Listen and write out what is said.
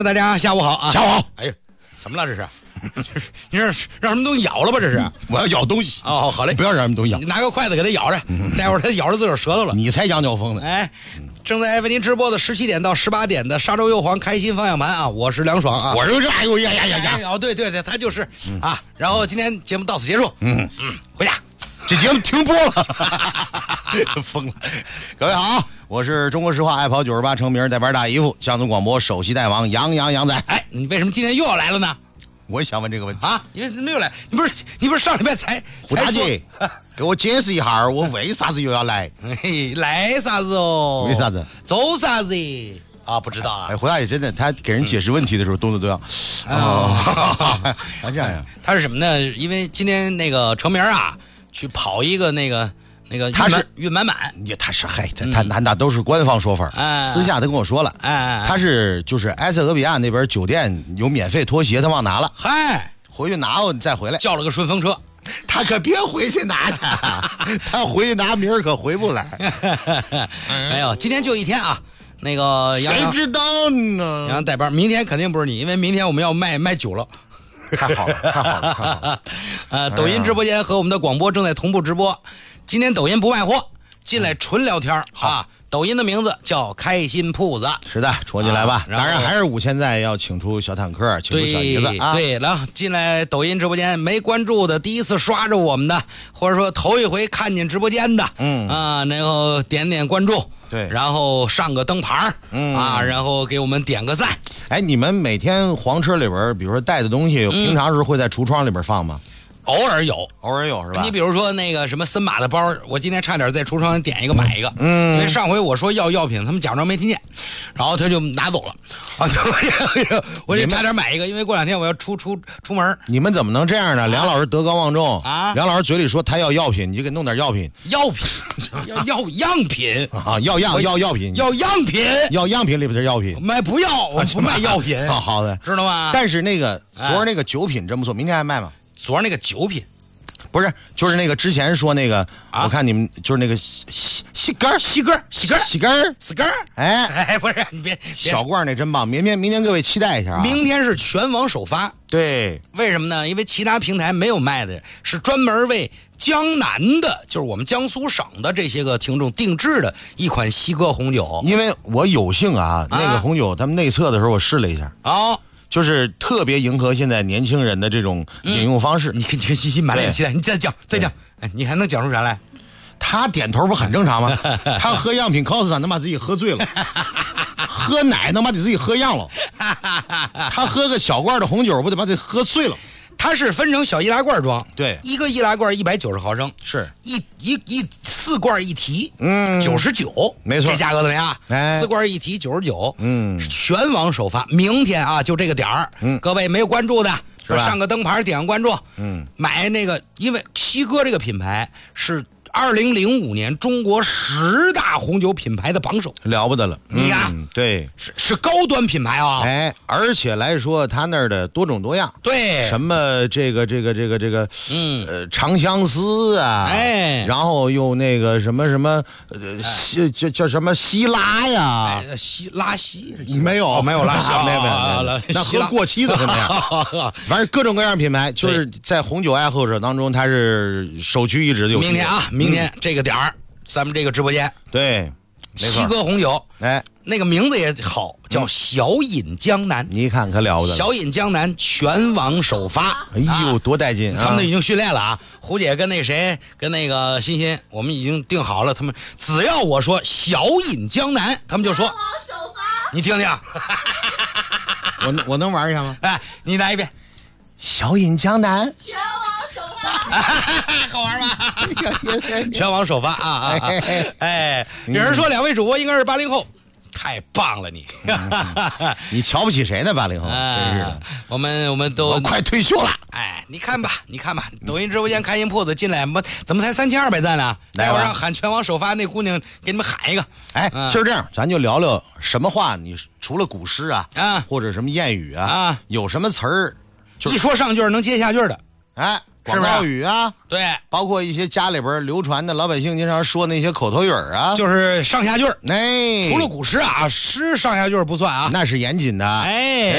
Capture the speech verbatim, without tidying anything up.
大家下午好啊！ 下午好。 哎呦，怎么了这是？你这是让什么东西咬了吧？这是？ 我要咬东西。 哦，好嘞， 不要让什么东西咬。 你拿个筷子给它咬着，待会儿它咬着自个儿舌头了。 你才羊角风呢！ 哎，正在为您直播的十七点到十八点的沙洲柚黄开心方向盘啊，我是梁爽啊。 我是哎呦呀呀呀呀！ 哦，对对对，他就是啊。然后今天节目到此结束。嗯嗯，回家。 这节目停播了，疯了！各位好，我是中国实话爱跑九十八成名带班大姨夫，乡村广播首席大王杨洋杨仔。 哎，你为什么今天又要来了呢？ 我也想问这个问题啊，因为没有来，你不是你不是上礼拜才胡大姐，给我解释一下，我为啥子又要来？ 嘿，来啥子哦？ 为啥子？ 做啥子？啊，不知道啊。 哎，胡大姐真的，他给人解释问题的时候，动作都要哦，还这样呀？ 他是什么呢？因为今天那个成名啊，去跑一个那个。那个他是运满满， 也他是嗨，他他他那都是官方说法， 哎、 私下他跟我说了， 哎， 他是就是埃塞俄比亚那边酒店有免费拖鞋，他忘拿了， 嗨， 回去拿我再回来， 叫了个顺风车， 他可别回去拿去，他回去拿明儿可回不来。 没有，今天就一天啊，那个杨谁知道呢？ 杨带班，明天肯定不是你，因为明天我们要卖卖酒了。 太好了，太好了，太好了！ 呃，抖音直播间和我们的广播正在同步直播。今天抖音不卖货，进来纯聊天、嗯、啊！抖音的名字叫开心铺子。 是的，戳进来吧！ 啊、 当然还是五千赞要请出小坦克，请出小姨子啊！ 对，然后进来抖音直播间没关注的，第一次刷着我们的，或者说头一回看见直播间的， 嗯啊，然后点点关注。 对， 然后上个灯牌嗯啊，然后给我们点个赞。 哎，你们每天黄车里边，比如说带的东西，嗯、平常时会在橱窗里边放吗？ 偶尔有， 偶尔有是吧？ 你比如说那个什么森马的包，我今天差点在橱窗里点一个买一个， 嗯， 因为上回我说要药品，他们假装没听见，然后他就拿走了，啊，我就差点买一个，因为过两天我要出出出门。 你们怎么能这样呢？梁老师德高望重啊， 梁老师嘴里说他要药品，你就给弄点药品， 药品，要要样品啊，要样要药品， 要样品， 要样品里边的药品， 卖不要，我不卖药品， 好好的， 知道吗？ 但是那个昨儿那个酒品真不错，明天还卖吗？ 昨儿那个酒品。 不是，就是那个之前说那个，啊、我看你们就是那个西西根西根西根西根西根哎哎，不是你别小罐那真棒，明天明天各位期待一下啊！ 明天是全网首发， 对， 为什么呢？因为其他平台没有卖的，是专门为江南的，就是我们江苏省的这些个听众定制的一款西哥红酒。 因为我有幸啊，那个红酒他们内测的时候我试了一下哦。 就是特别迎合现在年轻人的这种饮用方式。 嗯、你看，你信心满脸期待，你再讲，再讲，哎，你还能讲出啥来？ 他点头不很正常吗？他喝样品 cos 能把自己喝醉了，喝奶能把你自己喝样了，他喝个小罐的红酒不得把自己喝醉了？ 它是分成小易拉罐装， 对， 一个易拉罐一百九十毫升， 是一一一四罐一提， 嗯， 九十九， 没错， 这价格怎么样？ 哎， 四罐一提九十九， 嗯， 全网首发，明天啊，就这个点儿， 嗯， 各位没有关注的， 是吧？ 上个灯牌点个关注， 嗯， 买那个，因为西哥这个品牌是二零零五年中国十大红酒品牌的榜首， 了不得了！ 你呀、 嗯，对， 是是高端品牌啊！ 哎，而且来说，他那儿的多种多样， 对， 什么这个这个这个这个， 嗯， 呃，长相思啊， 哎， 然后又那个什么什么，呃，西叫叫什么希拉呀， 哎、西拉西没有、 哦、没有拉西， 没有没有没有，那喝过期的怎么样？反正各种各样品牌，就是在红酒爱好者当中，它是首屈一指的有。 明天啊。明天这个点儿、嗯，咱们这个直播间， 对，没错， 西哥红酒， 哎， 那个名字也好，叫小饮江南。 你看可了不得了， 小饮江南全网首发， 哎呦，多带劲！ 他们都已经训练了啊，胡姐跟那谁，跟那个欣欣，我们已经定好了，他们只要我说小饮江南，他们就说全网首发。 你听听， 我我能玩一下吗？ 哎，你来一遍， 小饮江南。 全网首发， 好玩吧？全网首发啊啊！哎，哎有人说两位主播应该是八零后，太棒了你！ 你瞧不起谁呢？八零后，真是的。 我们我们都我快退休了。 哎，你看吧，你看吧，抖音直播间开心铺子进来，怎么怎么才三千二百赞呢？待会儿让喊全网首发那姑娘给你们喊一个。 哎，就是这样，咱就聊聊什么话，你除了古诗啊， 啊， 或者什么谚语啊， 啊， 有什么词儿， 一说上句能接下句的， 哎。广告语啊， 对， 包括一些家里边流传的老百姓经常说那些口头语啊， 就是上下句。 哎， 除了古诗啊，诗上下句不算啊， 那是严谨的。 哎。